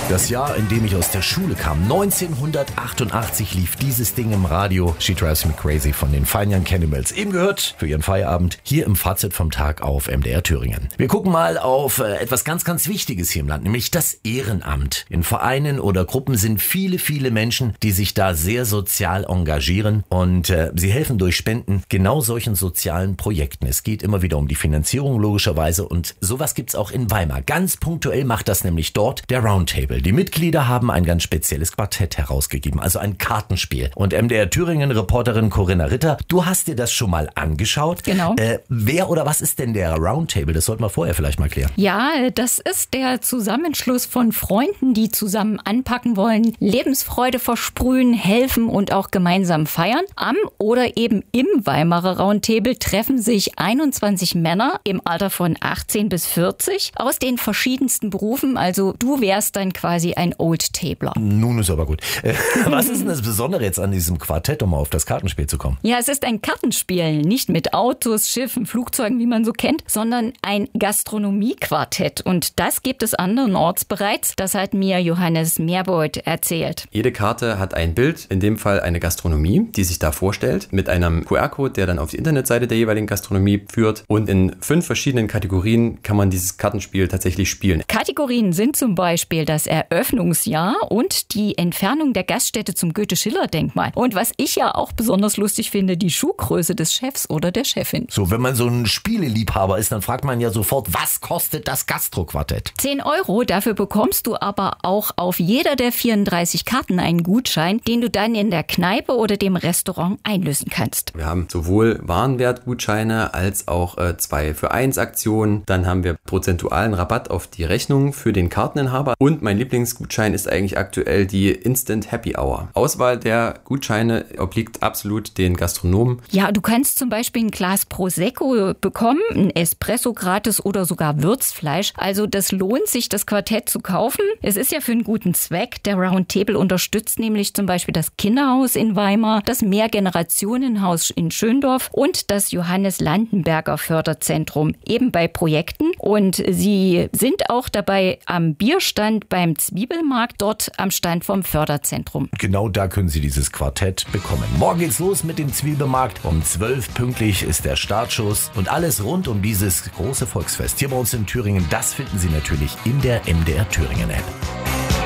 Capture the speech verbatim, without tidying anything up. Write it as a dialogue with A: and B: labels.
A: Das Jahr, in dem ich aus der Schule kam, neunzehnhundertachtundachtzig, lief dieses Ding im Radio. She Drives Me Crazy von den Fine Young Cannibals. Eben gehört für ihren Feierabend hier im Fazit vom Tag auf M D R Thüringen. Wir gucken mal auf äh, etwas ganz, ganz Wichtiges hier im Land, nämlich das Ehrenamt. In Vereinen oder Gruppen sind viele, viele Menschen, die sich da sehr sozial engagieren und äh, sie helfen durch Spenden genau solchen sozialen Projekten. Es geht immer wieder um die Finanzierung logischerweise und sowas gibt's auch in Weimar. Ganz punktuell macht das nämlich dort der Roundtable. Die Mitglieder haben ein ganz spezielles Quartett herausgegeben, also ein Kartenspiel. Und M D R Thüringen-Reporterin Corinna Ritter, du hast dir das schon mal angeschaut.
B: Genau.
A: Äh, wer oder was ist denn der Roundtable? Das sollten wir vorher vielleicht mal klären.
B: Ja, das ist der Zusammenschluss von Freunden, die zusammen anpacken wollen, Lebensfreude versprühen, helfen und auch gemeinsam feiern. Am oder eben im Weimarer Roundtable treffen sich einundzwanzig Männer im Alter von achtzehn bis vierzig aus den verschiedensten Berufen. Also du wärst dann quasi ein Oldtabler.
A: Nun ist aber gut. Äh, was ist denn das Besondere jetzt an diesem Quartett, um auf das Kartenspiel zu kommen?
B: Ja, es ist ein Kartenspiel, nicht mit Autos, Schiffen, Flugzeugen, wie man so kennt, sondern ein Gastronomiequartett. Und das gibt es andernorts bereits. Das hat mir Johannes Meerbold erzählt.
C: Jede Karte hat ein Bild, in dem Fall eine Gastronomie, die sich da vorstellt, mit einem Q R-Code, der dann auf die Internetseite der jeweiligen Gastronomie führt. Und in fünf verschiedenen Kategorien kann man dieses Kartenspiel tatsächlich spielen.
B: Kategorien sind zum Beispiel das Eröffnungsjahr und die Entfernung der Gaststätte zum Goethe-Schiller-Denkmal. Und was ich ja auch besonders lustig finde, die Schuhgröße des Chefs oder der Chefin.
A: So, wenn man so ein Spieleliebhaber ist, dann fragt man ja sofort, was kostet das Gastro-Quartett?
B: zehn Euro, dafür bekommst du aber auch auf jeder der vierunddreißig Karten einen Gutschein, den du dann in der Kneipe oder dem Restaurant einlösen kannst.
C: Wir haben sowohl Warenwertgutscheine als auch äh, zwei für eins Aktionen. Dann haben wir prozentualen Rabatt auf die Rechnung für den Karteninhaber. Und mein Lieblingsgutschein ist eigentlich aktuell die Instant Happy Hour. Auswahl der Gutscheine obliegt absolut den Gastronomen.
B: Ja, du kannst zum Beispiel ein Glas Prosecco bekommen, ein Espresso gratis oder sogar Würzfleisch. Also das lohnt sich, das Quartett zu kaufen. Es ist ja für einen guten Zweck. Der Roundtable unterstützt nämlich zum Beispiel das Kinderhaus in Weimar, das Mehrgenerationenhaus in Schöndorf und das Johannes Landenberger Förderzentrum, eben bei Projekten. Und sie sind auch dabei am Bierstand beim Zwiebelmarkt, dort am Stand vom Förderzentrum.
A: Genau da können Sie dieses Quartett bekommen. Morgen geht's los mit dem Zwiebelmarkt. Um zwölf pünktlich ist der Startschuss. Und alles rund um dieses große Volksfest hier bei uns in Thüringen, das finden Sie natürlich in der M D R Thüringen App.